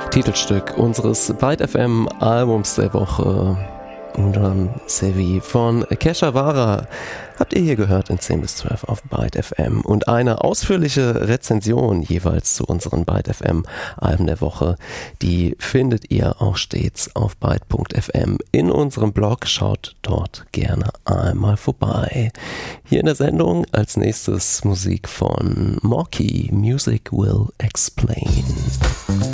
Titelstück unseres Byte FM Albums der Woche, Udram Sevi von Kesha Vara, habt ihr hier gehört in 10 bis 12 auf Byte FM. Und eine ausführliche Rezension jeweils zu unseren Byte FM Alben der Woche, die findet ihr auch stets auf byte.fm in unserem Blog. Schaut dort gerne einmal vorbei. Hier in der Sendung als nächstes Musik von Morky, Music Will Explain.